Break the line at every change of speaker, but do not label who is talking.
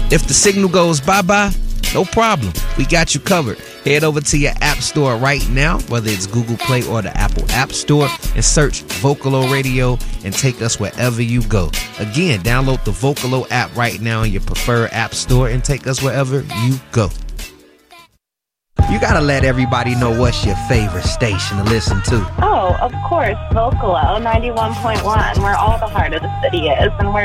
If the signal goes bye-bye, no problem. We got you covered. Head over to your app store right now, whether it's Google Play or the Apple App Store, and search Vocalo Radio and take us wherever you go. Again, download the Vocalo app right now in your preferred app store and take us wherever you go. You gotta let everybody know what's your favorite station to listen to.
Oh, of course, Vocalo 91.1, where all the heart of the city is, and where